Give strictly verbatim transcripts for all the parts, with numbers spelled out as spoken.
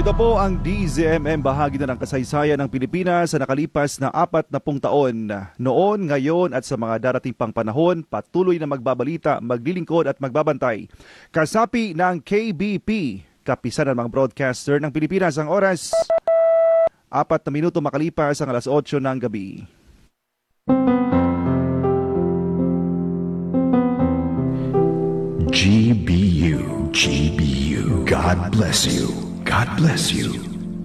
Ito po ang D Z M M, bahagi na ng kasaysayan ng Pilipinas sa nakalipas na apat na pung taon. Noon, ngayon at sa mga darating pang panahon, patuloy na magbabalita, maglilingkod at magbabantay. Kasapi ng K B P, kapisanan ng mga broadcaster ng Pilipinas. Ang oras, apat na minuto makalipas ang alas otso ng gabi. G B U, G B U, God bless you. God bless you.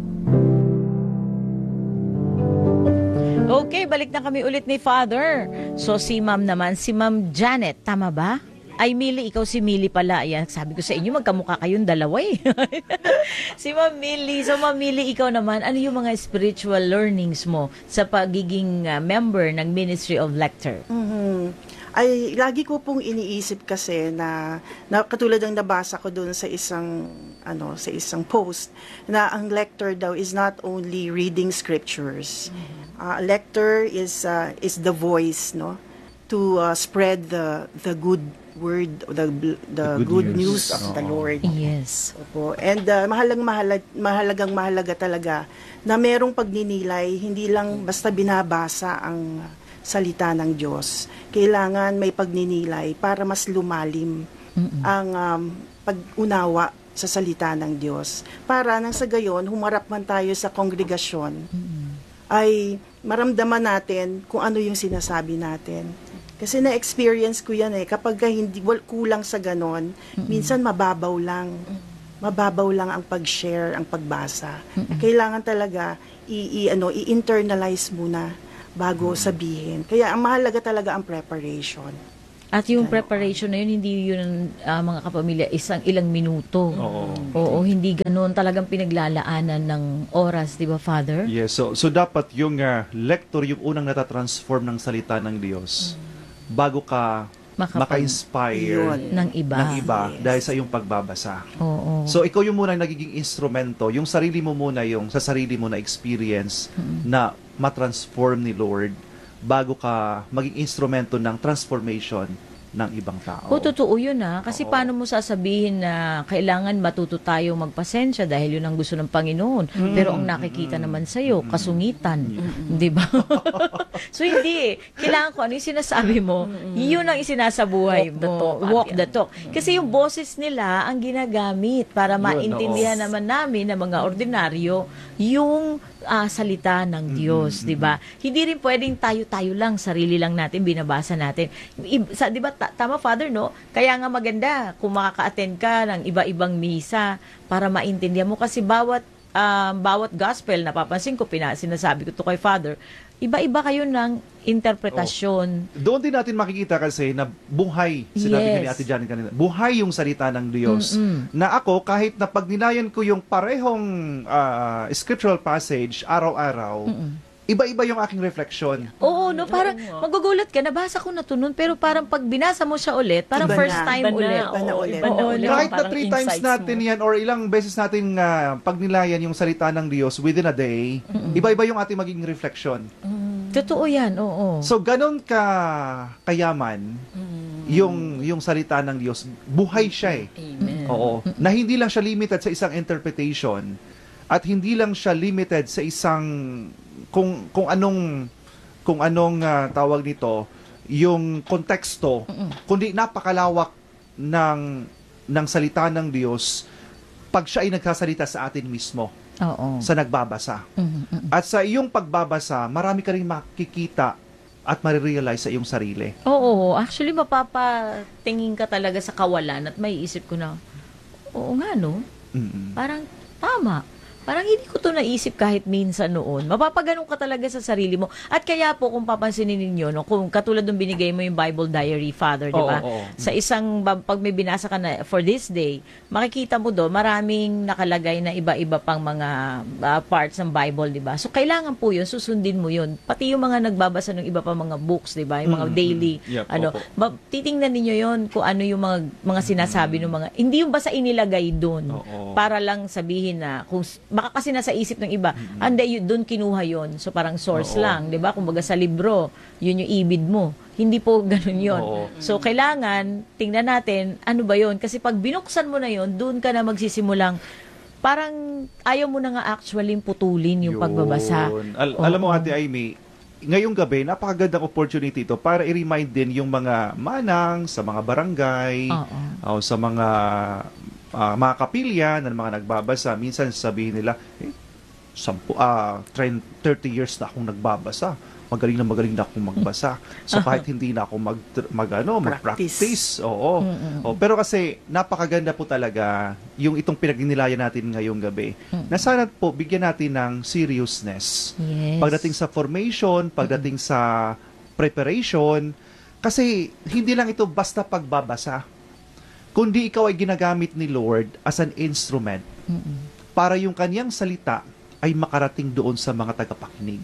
Okay, balik na kami ulit ni Father. So si Ma'am naman, si Ma'am Janet, tama ba? Ay, Millie, ikaw si Millie pala. Ayan, sabi ko sa inyo, magkamukha kayong dalawa eh. Si Ma'am Millie. So Ma'am Millie, ikaw naman, ano yung mga spiritual learnings mo sa pagiging uh, member ng Ministry of Lector? Mm-hmm. Ay, lagi ko pong iniisip kasi na, na katulad ng nabasa ko doon sa isang ano sa isang post na ang lector daw is not only reading scriptures. Mm-hmm. Uh, lector is uh, is the voice, no, to uh, spread the the good word, the the, the good, good news, news of oh. the Lord. Yes. Opo. And uh, mahalang mahalag, mahalagang mahalaga talaga na merong pagninilay, hindi lang basta binabasa ang salita ng Diyos. Kailangan may pagninilay para mas lumalim Mm-mm. ang um, pag-unawa sa salita ng Diyos. Para nang sa gayon, humarap man tayo sa kongregasyon, Mm-mm. ay maramdaman natin kung ano yung sinasabi natin. Kasi na-experience ko yan eh, kapag hindi kulang sa ganon, Mm-mm. minsan mababaw lang. Mababaw lang ang pag-share, ang pagbasa. Mm-mm. Kailangan talaga i- i- ano, i-internalize muna bago sabihin. Kaya ang mahalaga talaga ang preparation. At yung preparation na yun, hindi yun uh, mga kapamilya, isang ilang minuto. Oo. Oo, hindi ganun talagang pinaglalaanan ng oras, di ba, Father? Yes, so, so dapat yung uh, lector yung unang natatransform ng salita ng Diyos mm. bago ka Makapag- maka-inspire yun. ng iba, ng iba yes. dahil sa iyong pagbabasa. Oo. So ikaw yung muna nagiging instrumento, yung sarili mo muna yung sa sarili mo na experience mm-hmm. na matransform ni Lord bago ka maging instrumento ng transformation ng ibang tao. O, totoo yun ah. Kasi Oo. paano mo sasabihin na kailangan matuto tayo magpasensya dahil yun ang gusto ng Panginoon. Mm. Pero ang nakikita mm. naman sa'yo, kasungitan. Mm. Di ba? So hindi eh. Kailangan ko ano yung sinasabi mo, mm. yun ang isinasabuhay mo. Talk, walk the talk. Kasi yung boses nila ang ginagamit para maintindihan naman namin na mga ordinaryo yung uh, salita ng Diyos, mm-hmm. 'di ba? Hindi rin pwedeng tayo-tayo lang, sarili lang natin binabasa natin. I, sa 'di ba ta- tama Father, no? Kaya nga maganda kung makaka-attend ka ng iba-ibang misa para maintindihan mo kasi bawat uh, bawat gospel napapansin ko pina sinasabi ko to kay Father, iba-iba kayo ng interpretasyon. Oh. Doon din natin makikita kasi na buhay, sinabi yes. ni Ate Janet kanina, buhay yung salita ng Diyos. Mm-mm. Na ako, kahit na pagninayan ko yung parehong uh, scriptural passage araw-araw, Mm-mm. iba-iba yung aking reflection. Oo, no, parang magugulat ka, nabasa ko na to nun, pero parang pag binasa mo siya ulit, parang iba first na, time iba ulit. Na, iba na ulit. Oo, Oo, ulit. Kahit na three times natin mo. yan or ilang beses natin uh, pagnilayan yung salita ng Diyos within a day, Mm-mm. iba-iba yung ating magiging reflection. Mm. Totoo yan, oo. So, ganun ka kayaman mm. yung yung salita ng Diyos. Buhay siya eh. Amen. Oo. Na hindi lang siya limited sa isang interpretation at hindi lang siya limited sa isang kung kung anong kung anong uh, tawag nito, yung konteksto, Mm-mm. kundi napakalawak ng ng salita ng Diyos pag siya ay nagsasalita sa atin mismo. Oo. Sa nagbabasa. Mm-hmm. At sa iyong pagbabasa, marami ka rin makikita at marirealize sa iyong sarili. Oo, actually mapapatingin ka talaga sa kawalan at may isip ko na, oo nga no, Mm-mm. parang tama. Parang hindi ko to naisip kahit minsan noon. Mapapaganon ka talaga sa sarili mo. At kaya po, kung papansinin ninyo, no, kung katulad ng binigay mo yung Bible Diary, Father, di ba? Oo, oo. Sa isang, pag may binasa ka na for this day, makikita mo doon, maraming nakalagay na iba-iba pang mga uh, parts ng Bible, di ba? So, kailangan po yun, susundin mo yun. Pati yung mga nagbabasa ng iba pa mga books, di ba? Yung mga Mm-hmm. daily, Yep, ano, ma- titingnan ninyo yun kung ano yung mga, mga sinasabi ng mga, hindi yung basta inilagay doon. Oo. Para lang sabihin na, kung baka kasi nasa isip ng iba, mm-hmm. ande yun, doon kinuha yon. So parang source Oo. lang, 'di ba? Kumbaga sa libro, yun yung ibid mo. Hindi po ganoon yon. Oo. So kailangan tingnan natin ano ba yon kasi pag binuksan mo na yon, doon ka na magsisimulang parang ayaw mo na nga actually putulin yung Yun. pagbabasa. Al- Oo. alam mo, Ate Amy, ngayong gabi, napakagandang opportunity ito para i-remind din yung mga manang sa mga barangay, Oo. o sa mga ah, mga kapilya na mga nagbabasa. Minsan sabihin nila, eh, sampu, ah, thirty years na akong nagbabasa. Magaling na magaling na akong magbasa. So kahit hindi na ako mag, mag ano, mag-practice. Oo. O, pero kasi napakaganda po talaga yung itong pinagnilayan natin ngayong gabi. Na sana po bigyan natin ng seriousness. Yes. Pagdating sa formation, pagdating sa preparation, kasi hindi lang ito basta pagbabasa. Kundi ikaw ay ginagamit ni Lord as an instrument para yung kanyang salita ay makarating doon sa mga tagapakinig.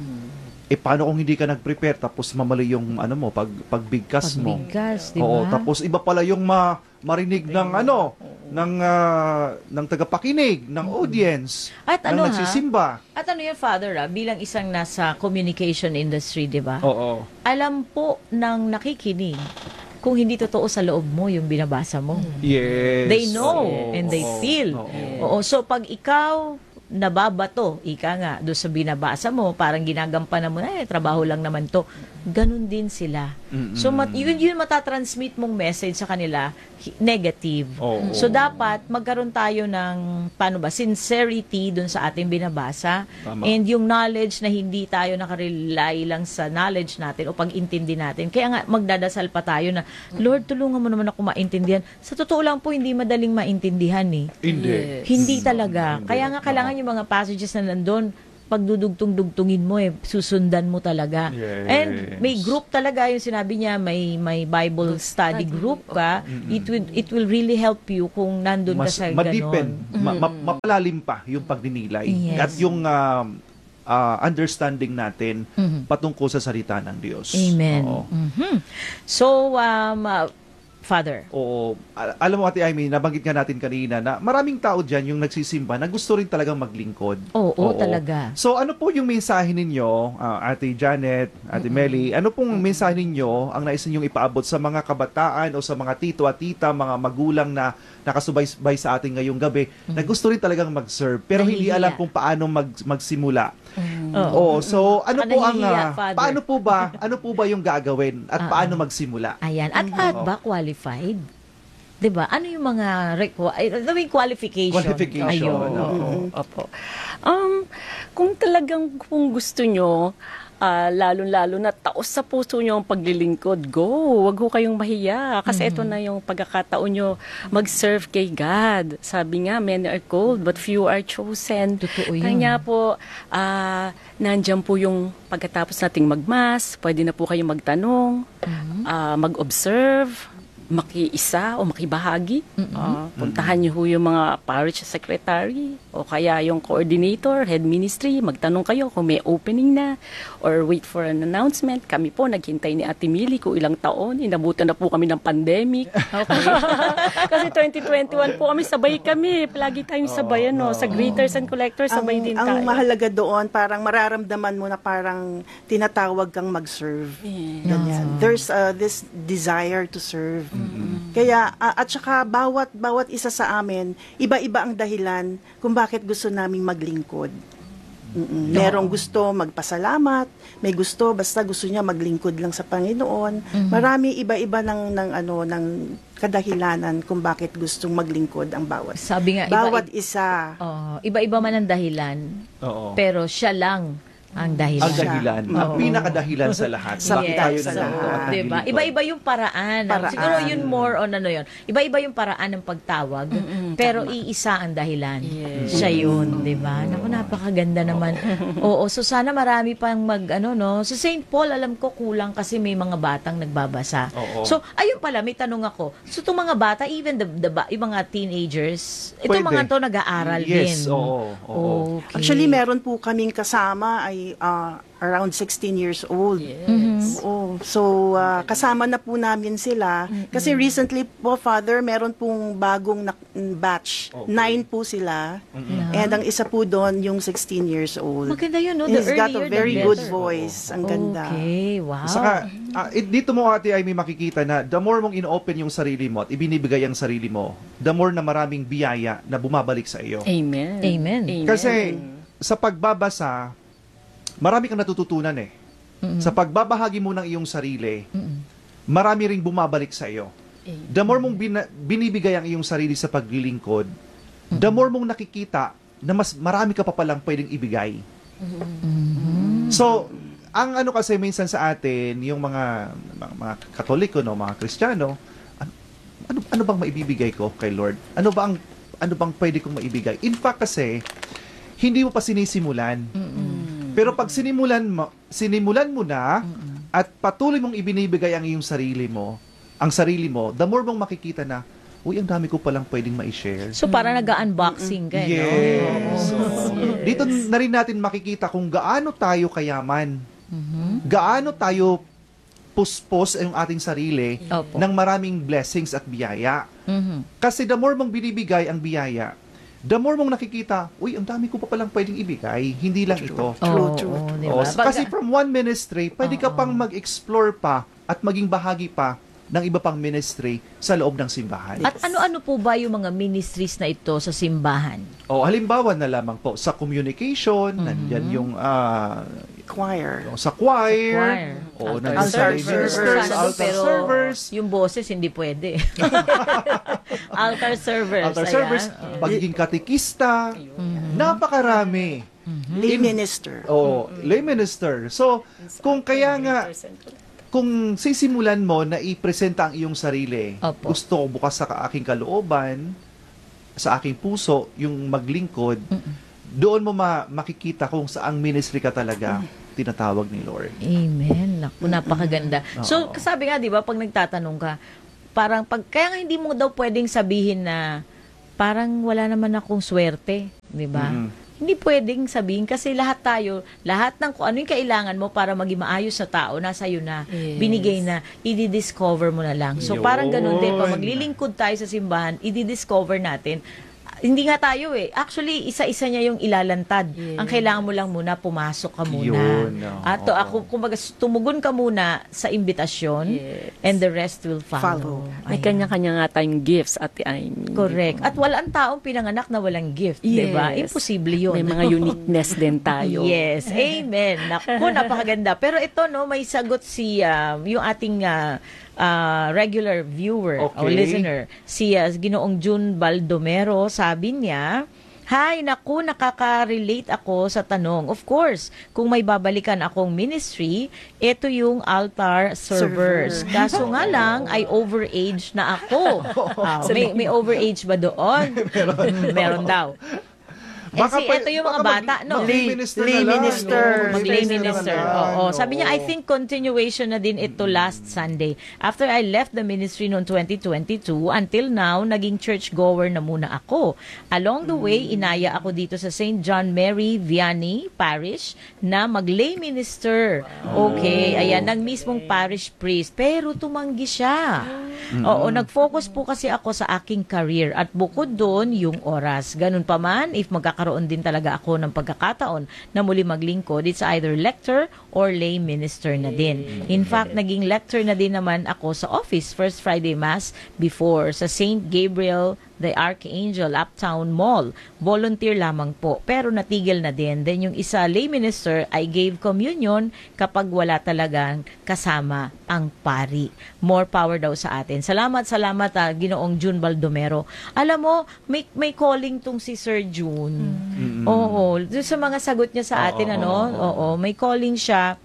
Eh paano kung hindi ka nag-prepare tapos mamali yung ano mo pag pagbigkas mo? Pagbigkas, di Oo, ba? tapos iba pala yung ma marinig ng ano ng ah, ng tagapakinig, ng audience, At ng ano, ha? nagsisimba. At ano yan, Father, ah, bilang isang nasa communication industry, di ba? Oo. Alam po ng nakikinig kung hindi totoo sa loob mo yung binabasa mo. Yes. They know Oo, and they oo, feel. oo. Oo, so pag ikaw nababato, ika nga, doon sa binabasa mo, parang ginagampanan mo, eh, trabaho lang naman to. Ganun din sila. Mm-mm. So, mat, yun, yun matatransmit mong message sa kanila, hi- negative. Oo. So, dapat magkaroon tayo ng, paano ba, sincerity doon sa ating binabasa. Tama. And yung knowledge na hindi tayo nakarely lang sa knowledge natin o pag-intindi natin. Kaya nga, magdadasal pa tayo na, Lord, tulungan mo naman ako maintindihan. Sa totoo lang po, hindi madaling maintindihan eh. Hindi. Hindi talaga. Kaya nga kailangan yung mga passages na nandun, pagdudugtong-dugtungin mo eh, susundan mo talaga. Yes. And may group talaga, yung sinabi niya, may may Bible study group ka, it will it will really help you kung nandun ka Mas sa madipen, ganon. ma- ma- mapalalim pa yung pagninilay Yes. at yung um, ah, understanding natin patungkol sa salita ng Diyos. Amen. Oo. Mhm. So, um, uh, Father, Oo. Al- alam mo, Ate Amy, nabanggit nga natin kanina na maraming tao dyan yung nagsisimba na gusto rin talagang maglingkod. Oo, talaga. So, ano po yung mensahe ninyo, ah, Ate Janet, Ate Melly, ano pong mensahe ninyo ang nais ninyong ipaabot sa mga kabataan o sa mga tito at tita, mga magulang na nakasubaybay sa ating ngayong gabi, na gusto rin talagang mag-serve, pero hindi Nahihiya. alam kung paano mag magsimula. Oo. Oo. So, ano Baka po ang, nahihiya, ah, Father. paano po ba, ano po ba yung gagawin at paano magsimula? ayan. At lahat ba qualified? 'Di ba? Ano yung mga requ- ay, ano yung qualification? Qualification. Ayun. Oo. Opo. Um, kung talagang kung gusto nyo, ah, lalo-lalo na taos sa puso nyo ang paglilingkod, go. Huwag ho kayong mahiya. Kasi ito na yung pagkakataon nyo mag-serve kay God. Sabi nga, many are called, but few are chosen. Totoo yun. Kanya po, ah, nandyan po yung pagkatapos nating magmas, pwede na po kayong magtanong, ah, mag-observe, makiisa o makibahagi. Ah, puntahan niyo ho yung mga parish secretary o kaya yung coordinator, head ministry, magtanong kayo kung may opening na or wait for an announcement. Kami po naghintay ni Ate Millie kung ilang taon, inabutan na po kami ng pandemic. Okay. Kasi twenty twenty-one po kami, sabay kami. Palagi tayong sabay, ano, sa greeters and collectors, sabay ang, din ang tayo. mahalaga doon, parang mararamdaman mo na parang tinatawag kang mag-serve. Ganyan. There's uh, this desire to serve. Kaya, uh, at saka bawat, bawat isa sa amin, iba-iba ang dahilan kung bakit gusto naming maglingkod. Mm-mm. Merong gusto magpasalamat, may gusto basta gusto niya maglingkod lang sa Panginoon. Marami iba-iba ng ng ano ng kadahilanan kung bakit gustong maglingkod ang bawat Sabi nga, iba, bawat isa. oh, iba-iba man ang dahilan, Oo. pero siya lang ang dahilan. Ang dahilan, ang pinakadahilan sa lahat. Sa Bakit Yes. tayo So, nandito at diba? naglilingkod? Iba-iba yung paraan. Paraan. Siguro yun more on ano yun. Iba-iba yung paraan ng pagtawag, pero iisa ang dahilan. Siya yun, di ba? Naku, napakaganda naman. Oo, so sana marami pang mag, ano, no? Sa Saint Paul, alam ko kulang kasi may mga batang nagbabasa. Oo. So, ayun pala, may tanong ako. So, itong mga bata, even the, the ba- yung mga teenagers, itong Pwede. mga to nag-aaral Yes, din. oo, oo. Okay. Actually, meron po kaming kasama ay ay uh, around sixteen years old. Yes. Oo. So, uh, kasama na po namin sila. Kasi recently po, Father, meron pong bagong na- batch. Okay. Nine po sila. And ang isa po doon, yung sixteen years old. Maganda yun, no? And The he's got earlier, a very the good better. voice. Ang ganda. Okay, wow. Saka, ah, eh, dito mo ate ay may makikita na the more mong in-open yung sarili mo at ibinibigay ang sarili mo, the more na maraming biyaya na bumabalik sa iyo. Amen. Amen. Kasi sa pagbabasa, marami kang natututunan eh. Sa pagbabahagi mo ng iyong sarili, marami ring bumabalik sa iyo. The more mong bina- binibigay ang iyong sarili sa paglilingkod, the more mong nakikita na mas marami ka pa palang pwedeng ibigay. So, ang ano kasi minsan sa atin, yung mga mga, mga Katoliko, no, mga Kristiyano, ano, ano ano bang maibibigay ko kay Lord? Ano ba ang ano bang pwede kong maibigay? In fact kasi hindi mo pa sinisimulan. Pero pag sinimulan mo, sinimulan mo na at patuloy mong ibinibigay ang iyong sarili mo, ang sarili mo, the more mong makikita na, uy, ang dami ko palang pwedeng ma-share. So, parang nag-unboxing ka, eh, no? Yes. So, dito na rin natin makikita kung gaano tayo kayaman. Gaano tayo puspos ang ating sarili Opo. ng maraming blessings at biyaya. Mhm. Kasi the more mong binibigay ang biyaya, the more mong nakikita, uy, ang dami ko pa palang pwedeng ibigay. Hindi lang ito. True, Oo, true. oo, di Oo, ba? kasi Pag- from one ministry, pwede ka pang mag-explore pa at maging bahagi pa ng iba pang ministry sa loob ng simbahan. At ano-ano po ba yung mga ministries na ito sa simbahan? O, halimbawa na lamang po, sa communication, nandyan yung ah, Choir. yung sa choir, Choir. o Altar nandyan sa lay servers. ministers, Sana doon, altar pero servers, yung boses hindi pwede. Altar servers. altar ayan. servers, pagiging katikista, napakarami. Lay minister. O, lay minister. So, kung kaya nga, kung sisimulan mo na i-presenta ang iyong sarili, Opo. gusto ko bukas sa aking kalooban, sa aking puso, yung maglingkod, doon mo ma- makikita kung saang ministry ka talaga tinatawag ni Lord. Amen. Naku, napakaganda. So, Oo. sabi nga, di ba, pag nagtatanong ka, parang, pag, kaya nga hindi mo daw pwedeng sabihin na, parang wala naman akong swerte, di ba? Mhm. Hindi pwedeng sabihin kasi lahat tayo, lahat ng kung ano yung kailangan mo para maging maayos na tao, nasa iyo na, Yes. binigay na, i-discover mo na lang. So, parang ganun din, pag Yun. maglilingkod tayo sa simbahan, i-discover natin, hindi nga tayo eh. Actually, isa-isa niya yung ilalantad. Yes. Ang kailangan mo lang muna, pumasok ka muna. Yun, oo. At to, ako, kumbaga, tumugon ka muna sa imbitasyon Yes. and the rest will follow. Follow. May Ayan. kanya-kanya nga tayong gifts at I mean, Correct. At walang taong pinanganak na walang gift, di ba? Yes. Imposible yun. May mga uniqueness din tayo. Yes. Amen. Naku, napakaganda. Pero ito, no, may sagot si, um, yung ating ah, ah, regular viewer o Okay. listener, si ah, Ginoong June Baldomero, sabi niya, Hi, naku, nakaka-relate ako sa tanong. Of course, kung may babalikan akong ministry, ito yung altar servers. Server. Kaso nga lang, ay overage na ako. Ah, may, may overage ba doon? Mm, meron daw. Eh, Baka si, pa- ito yung mga baka bata, mag- no? mag-lay minister Lay na lang. minister. Oo, Mag-lay mag-lay minister. na lang. Oo. Sabi niya, I Oo. think continuation na din ito last Sunday. After I left the ministry noong twenty twenty-two, until now, naging church-goer na muna ako. Along the way, inaya ako dito sa Saint John Mary Vianney Parish na mag-lay minister. Okay, ayan, ng mismong parish priest. Pero tumanggi siya. Oo, nag-focus po kasi ako sa aking career at bukod doon, yung oras. Ganun pa man, if magkakaroon din talaga ako ng pagkakataon na muli maglingkod, it's either lector or lay minister na din. In fact, naging lector na din naman ako sa office First Friday Mass before sa Saint Gabriel the Archangel Uptown Mall. Volunteer lamang po, pero natigil na din. Then yung isa lay minister, I gave communion kapag wala talagang kasama ang pari. More power daw sa atin. Salamat, salamat ah, Ginoong June Baldomero. Alam mo, may, may calling tong si Sir June. Oo, doon sa mga sagot niya sa atin, ano, oo, may calling siya.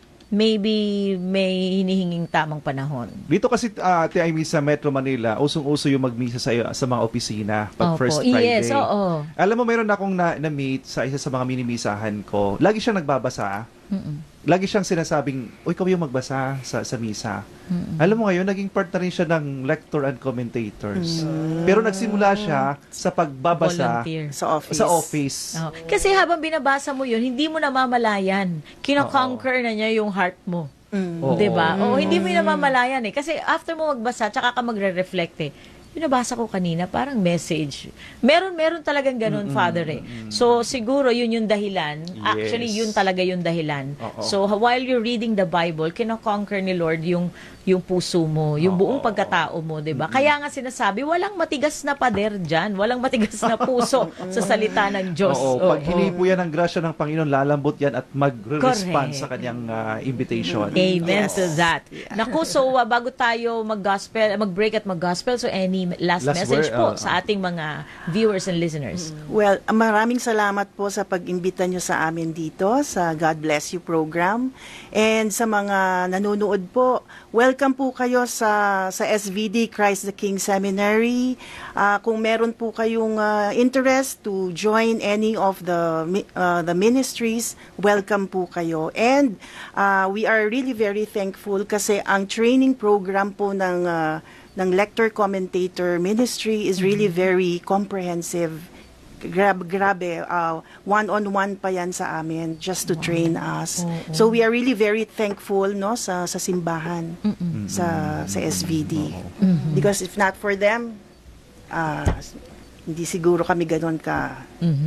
Maybe may hinihinging tamang panahon. Dito kasi uh, Ate Amy sa Metro Manila, usong-uso yung magmisa sa, sa mga opisina pag Opo. First Friday. Yes, oo. Alam mo, meron akong na, na-meet sa isa sa mga minimisahan ko. Lagi siya nagbabasa. Mm-mm. lagi siyang sinasabing, uy, ikaw yung magbasa sa, sa misa. Alam mo ngayon, naging part na rin siya ng lector and commentators. Pero nagsimula siya sa pagbabasa Volunteer. Sa office. sa office. Oh. Kasi habang binabasa mo yun, hindi mo namamalayan. Kino-conquer na niya yung heart mo. Oo. 'Di ba? O hindi mo yun namamalayan eh. Kasi after mo magbasa, tsaka ka magre-reflect eh. Yung nabasa ko kanina, parang message. Meron, meron talagang ganun, Father eh. So, siguro yun yung dahilan. Actually, Yes. yun talaga yung dahilan. Oo. So, while you're reading the Bible, kino-conquer ni Lord yung yung puso mo, yung buong pagkatao mo, 'di ba? Kaya nga sinasabi, walang matigas na pader diyan, walang matigas na puso sa salita ng Diyos. Oo, pag hinipo yan ng grasya ng Panginoon, lalambot yan at magre-respond Correct. sa kanyang ah, invitation. Amen Yes. to that. Naku, so uh, bago tayo mag-gospel, mag-break at mag-gospel, so any last, Last message word, po uh, sa ating mga viewers and listeners? Well, maraming salamat po sa pag-imbita nyo sa amin dito sa God Bless You program. And sa mga nanonood po, welcome po kayo sa sa S V D Christ the King Seminary. Ah, kung meron po kayong ah, interest to join any of the mi- ah, the ministries, welcome po kayo. And ah, we are really very thankful kasi ang training program po ng ah, ng lector commentator ministry is really very comprehensive. Grab, grabe, uh, one-on-one pa yan sa amin just to train us. So we are really very thankful no sa sa simbahan, sa sa S V D. Because if not for them, uh, hindi siguro kami ganoon ka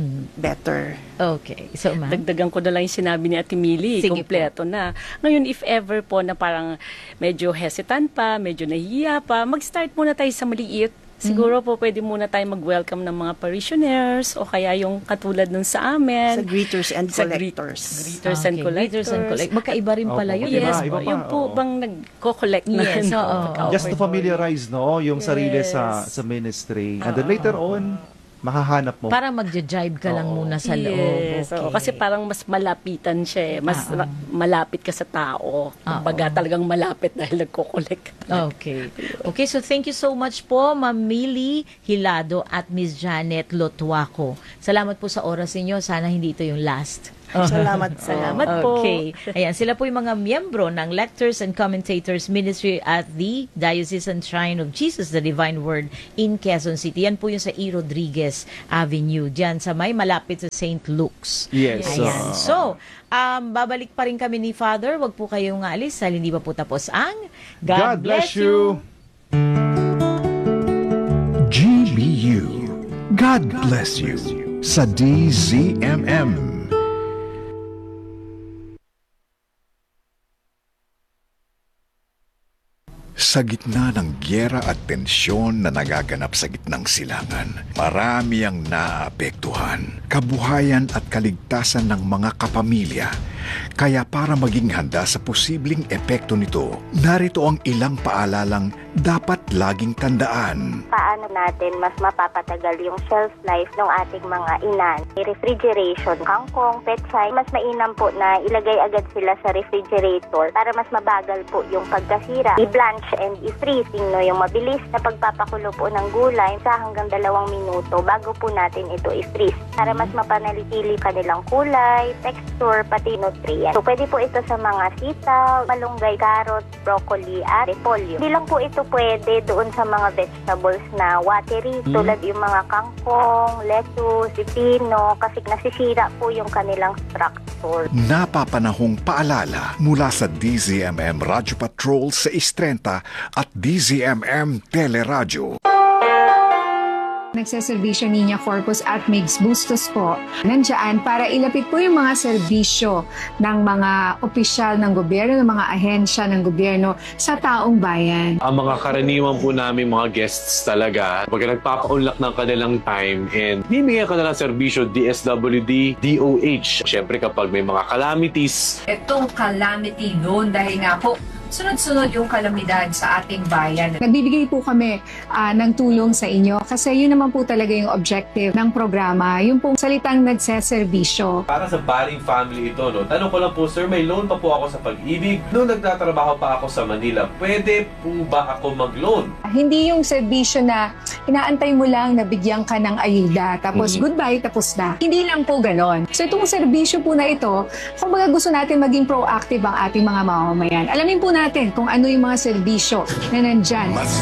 better. Okay. So, ma'am? Dagdagan ko na lang yung sinabi ni Ate Millie, Sige kompleto na. Ngayon, if ever po na parang medyo hesitant pa, medyo nahihiya pa, mag-start muna tayo sa maliit. Siguro po pwede muna tayo mag-welcome ng mga parishioners o kaya yung katulad nun sa amin. Sa greeters and Sa greet- collectors. Greeters and Okay, collectors. greeters and collect- Magkaiba rin pala Opo, yun. iba, Yes, iba po, pa, yung po oo. bang nagko-collect na. Yes, no? oo. Pagka- Just to familiarize no yung sarili Yes. sa sa ministry. And then later on, makahanap mo. Para magja-jibe ka lang Oo. muna sa loob. Yes, Okay. oo, kasi parang mas malapitan siya eh. Mas Ah, ah. ra- malapit ka sa tao. Kumbaga talagang malapit dahil nagko-collect. Okay. Okay, so thank you so much po, Ma'am Millie Hilado at Miss Janet Lotuaco. Salamat po sa oras ninyo. Sana hindi ito yung last. Salamat po. Salamat po. Okay. Ayan, sila po yung mga miyembro ng Lectors and Commentators Ministry at the Diocesan Shrine of Jesus, the Divine Word in Quezon City. Yan po yung sa E. Rodriguez Avenue. Diyan sa may malapit sa Saint Luke's. Yes. Ayan. uh, So, um, babalik pa rin kami ni Father. Huwag po kayong alis dahil hindi pa po tapos ang God bless you. G B U. God bless you. Sa D Z M M. Sa gitna ng gyera at tensyon na nagaganap sa gitnang silangan, marami ang naapektuhan, kabuhayan at kaligtasan ng mga kapamilya. Kaya para maging handa sa posibleng epekto nito, narito ang ilang paalalang dapat laging tandaan. Paano natin mas mapapatagal yung shelf life ng ating mga inan? Refrigeration, kangkong, petsay, mas mainam po na ilagay agad sila sa refrigerator para mas mabagal po yung pagkasira. I-blanch and i-freezing, no, yung mabilis na pagpapakulo po ng gulay sa hanggang dalawang minuto bago po natin ito i-freeze para mas mapanalitili kanilang kulay, texture, pati nutrient. So, pwede po ito sa mga sitaw, malunggay, carrot, broccoli, at repolyo. Hindi lang po ito pwede doon sa mga vegetables na watery, tulad yung mga kangkong, lettuce, pipino, kasi nasisira po yung kanilang structure. Napapanahong paalala mula sa D Z M M Radio Patrol sa Istrenta at D Z M M Teleradyo. Nagseservisyo Niña Corpus at Migs Bustos po. Nandiyan para ilapit po yung mga serbisyo ng mga opisyal ng gobyerno, ng mga ahensya ng gobyerno sa taong bayan. Ang mga karaniwan po namin mga guests talaga, pag nagpapaunlak ng kanilang time and bibigyan ka na ng serbisyo D S W D, D O H. Siyempre kapag may mga calamities, Itong calamity noon dahil nga po sunod-sunod yung kalamidad sa ating bayan. Nagbibigay po kami ah, ng tulong sa inyo kasi yun naman po talaga yung objective ng programa, yung pong salitang nagseserbisyo. Para sa Baring family ito, no? Tanong ko lang po, sir, may loan pa po ako sa Pag-ibig. Noong nagtatrabaho pa ako sa Manila, pwede po ba ako mag-loan? Hindi yung serbisyo na inaantay mo lang na bigyan ka ng ayuda, tapos goodbye, tapos na. Hindi lang po ganon. So itong serbisyo po na ito, kumbaga gusto natin maging proactive ang ating mga mamamayan. Alamin po natin kung ano yung mga serbisyo na nandyan. Mas